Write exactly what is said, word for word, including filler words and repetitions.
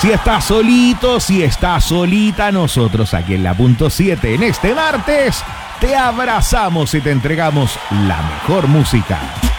Si estás solito, si estás solita, nosotros aquí en La Punto siete en este martes te abrazamos y te entregamos la mejor música.